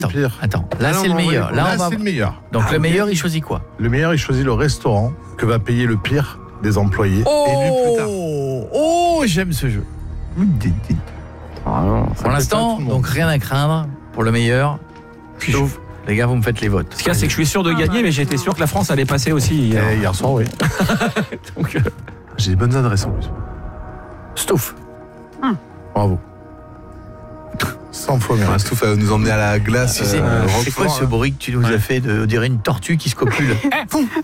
Pire. Attends, là c'est le meilleur. Là, c'est le meilleur. Donc le meilleur, il choisit quoi? Le meilleur, il choisit le restaurant que va payer le pire des employés. Élu plus tard. Oh, j'aime ce jeu. Pour l'instant, donc rien à craindre pour le meilleur. Sauf, les gars, vous me faites les votes. Ce qu'il y a, c'est que je suis sûr de gagner, mais j'étais sûr que la France allait passer aussi Hier soir, oui. Donc, J'ai des bonnes adresses en plus. Stouff. Bravo. 100 fois mieux. Stouff va nous emmener à la glace. C'est quoi ce bruit que tu nous as fait de dirait une tortue qui se copule?